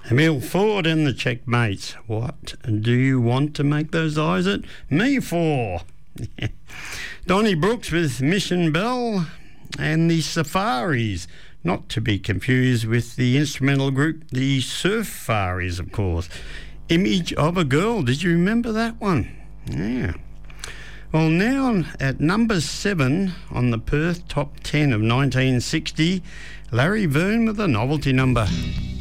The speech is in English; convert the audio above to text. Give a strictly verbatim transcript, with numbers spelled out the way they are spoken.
Emil Ford and the Checkmates. What do you want to make those eyes at me for? Donnie Brooks with Mission Bell and the Safaris, not to be confused with the instrumental group the Surfaris, of course. Image of a Girl, did you remember that one? Yeah. Well, now at number seven on the Perth Top ten of nineteen sixty, Larry Verne with a novelty number.